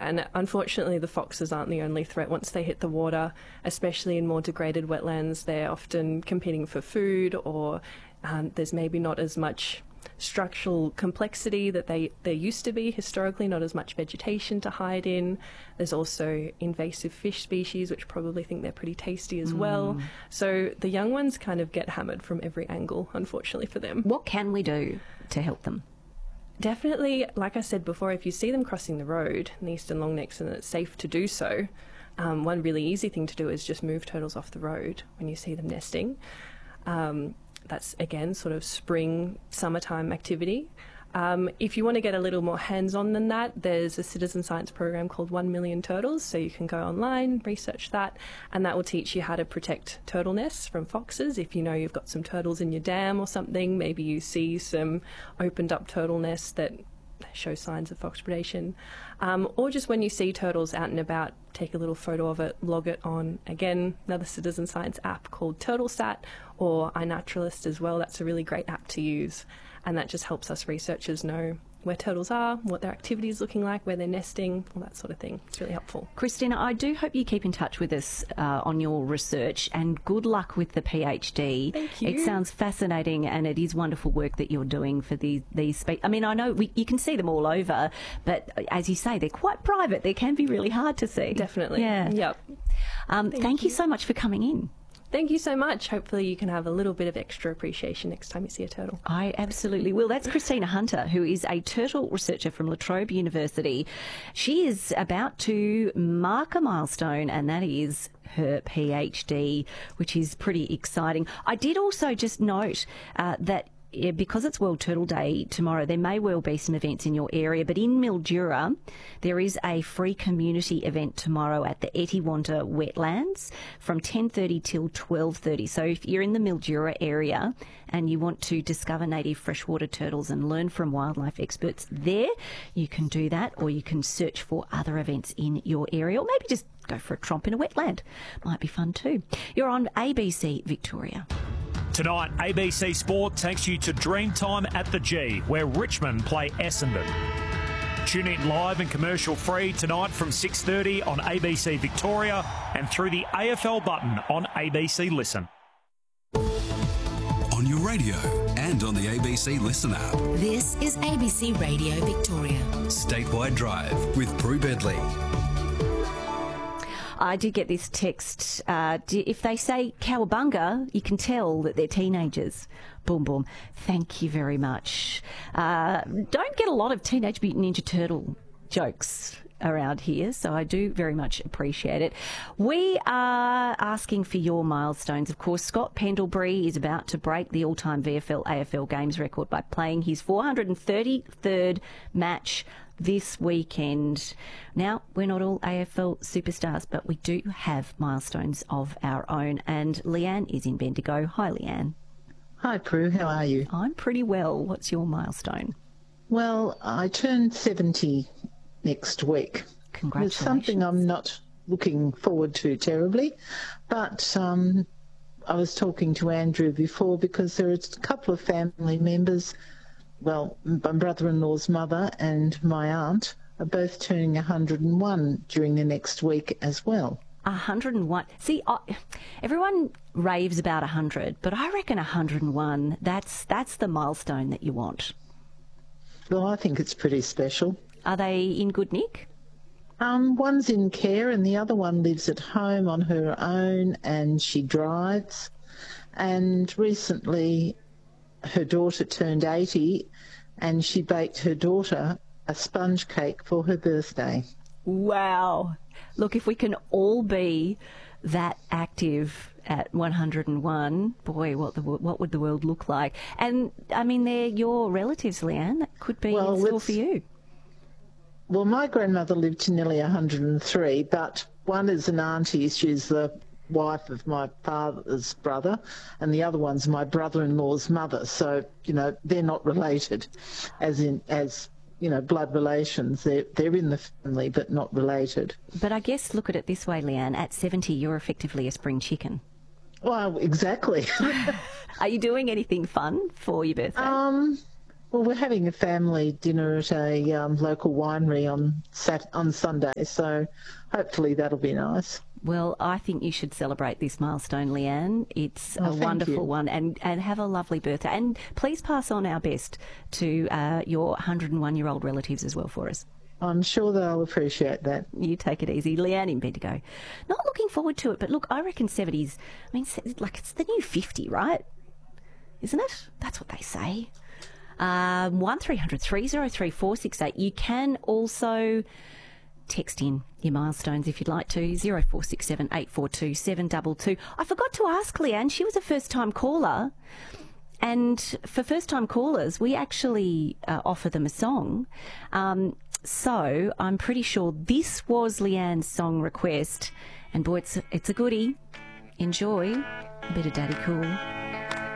and unfortunately the foxes aren't the only threat. Once they hit the water, especially in more degraded wetlands, they're often competing for food, or there's maybe not as much structural complexity that there used to be historically, not as much vegetation to hide in. There's also invasive fish species, which probably think they're pretty tasty as well. So the young ones kind of get hammered from every angle, unfortunately for them. What can we do to help them? Definitely, like I said before, if you see them crossing the road in the eastern longnecks and it's safe to do so, one really easy thing to do is just move turtles off the road when you see them nesting. That's, again, sort of spring, summertime activity. If you want to get a little more hands-on than that, there's a citizen science program called 1 Million Turtles, so you can go online, research that, and that will teach you how to protect turtle nests from foxes. If you know you've got some turtles in your dam or something, maybe you see some opened up turtle nests that show signs of fox predation, or just when you see turtles out and about, take a little photo of it, log it on, again, another citizen science app called TurtleSat, or iNaturalist as well. That's a really great app to use, and that just helps us researchers know where turtles are, what their activity is looking like, where they're nesting, all that sort of thing. It's really helpful. Christina, I do hope you keep in touch with us on your research, and good luck with the PhD. Thank you. It sounds fascinating, and it is wonderful work that you're doing for these I mean, I know you can see them all over, but as you say, they're quite private. They can be really hard to see. Definitely. Yeah. Yep. Thank you so much for coming in. Thank you so much. Hopefully you can have a little bit of extra appreciation next time you see a turtle. I absolutely will. That's Christina Hunter, who is a turtle researcher from La Trobe University. She is about to mark a milestone, and that is her PhD, which is pretty exciting. I did also just note that because it's World Turtle Day tomorrow, there may well be some events in your area, but in Mildura there is a free community event tomorrow at the Etiwanta Wetlands from 10:30 till 12:30. So if you're in the Mildura area and you want to discover native freshwater turtles and learn from wildlife experts there, you can do that, or you can search for other events in your area, or maybe just go for a tromp in a wetland. Might be fun too. You're on ABC Victoria. Tonight, ABC Sport takes you to Dreamtime at the G, where Richmond play Essendon. Tune in live and commercial free tonight from 6:30 on ABC Victoria and through the AFL button on ABC Listen. On your radio and on the ABC Listen app. This is ABC Radio Victoria. Statewide Drive with Prue Bedley. I did get this text. If they say cowabunga, you can tell that they're teenagers. Boom, boom. Thank you very much. Don't get a lot of Teenage Mutant Ninja Turtle jokes around here, so I do very much appreciate it. We are asking for your milestones. Of course, Scott Pendlebury is about to break the all-time VFL AFL games record by playing his 433rd match this weekend. Now, we're not all AFL superstars, but we do have milestones of our own, and Leanne is in Bendigo. Hi, Leanne. Hi, Prue. How are you? I'm pretty well. What's your milestone? Well, I turn 70 next week. Congratulations. It's something I'm not looking forward to terribly, but I was talking to Andrew before because there are a couple of family members. Well, my brother-in-law's mother and my aunt are both turning 101 during the next week as well. 101. See, everyone raves about 100, but I reckon 101, that's the milestone that you want. Well, I think it's pretty special. Are they in good nick? One's in care and the other one lives at home on her own, and she drives. And recently her daughter turned 80 and she baked her daughter a sponge cake for her birthday. Wow. Look, if we can all be that active at 101, boy, what would the world look like? And, I mean, they're your relatives, Leanne. That could be in store for you. Well, my grandmother lived to nearly 103, but one is an auntie. She's the wife of my father's brother, and the other one's my brother-in-law's mother. So, you know, they're not related as blood relations. They're in the family, but not related. But I guess look at it this way, Leanne. At 70, you're effectively a spring chicken. Well, exactly. Are you doing anything fun for your birthday? Well, we're having a family dinner at a local winery on Sunday, so hopefully that'll be nice. Well, I think you should celebrate this milestone, Leanne. It's a wonderful one, and have a lovely birthday. And please pass on our best to your 101-year-old relatives as well for us. I'm sure they'll appreciate that. You take it easy. Leanne in Bendigo. Not looking forward to it, but look, I reckon 70's, I mean, like it's the new 50, right? Isn't it? That's what they say. 1300 303 468. You can also text in your milestones if you'd like to, 0467 842 722. I forgot to ask Leanne, she was a first-time caller, and for first-time callers, we actually offer them a song. So I'm pretty sure this was Leanne's song request, and boy, it's a goodie. Enjoy a bit of Daddy Cool.